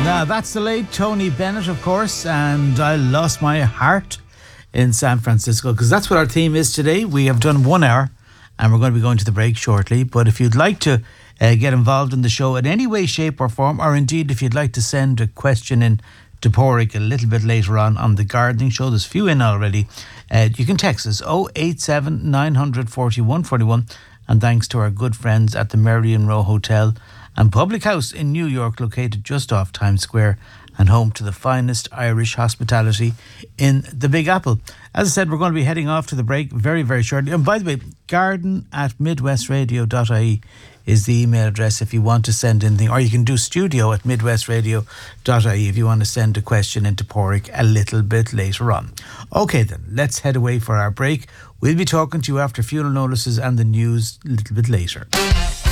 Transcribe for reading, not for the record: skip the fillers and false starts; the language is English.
Now, that's the late Tony Bennett, of course, and I lost my heart in San Francisco, because that's what our theme is today. We have done 1 hour, and we're going to be going to the break shortly. But if you'd like to get involved in the show in any way, shape or form, or indeed if you'd like to send a question in to Porrick a little bit later on the gardening show, there's a few in already, you can text us 087 941 41, and thanks to our good friends at the Merrion Row Hotel and Public House in New York, located just off Times Square and home to the finest Irish hospitality in the Big Apple. As I said, we're going to be heading off to the break very, very shortly. And by the way, garden@midwestradio.ie is the email address if you want to send anything, or you can do studio@midwestradio.ie if you want to send a question into Porrick a little bit later on. Okay then, let's head away for our break. We'll be talking to you after funeral notices and the news a little bit later.